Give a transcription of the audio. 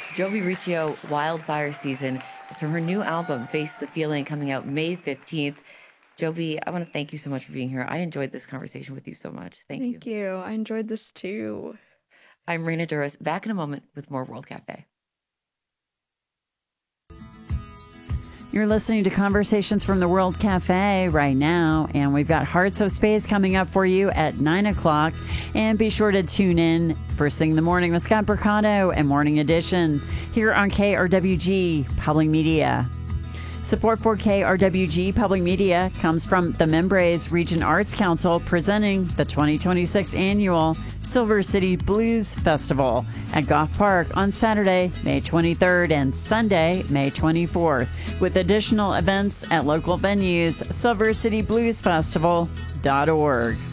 Jovi Riccio, Wildfire Season. It's from her new album, Face the Feeling, coming out May 15th. Jovi, I want to thank you so much for being here. I enjoyed this conversation with you so much. Thank you. Thank you. I enjoyed this too. I'm Raina Douris, back in a moment with more World Cafe. You're listening to Conversations from the World Cafe right now, and we've got Hearts of Space coming up for you at 9 o'clock. And be sure to tune in first thing in the morning with Scott Mercado and Morning Edition here on KRWG Public Media. Support for KRWG Public Media comes from the Membres Region Arts Council presenting the 2026 annual Silver City Blues Festival at Goff Park on Saturday, May 23rd and Sunday, May 24th, with additional events at local venues, silvercitybluesfestival.org.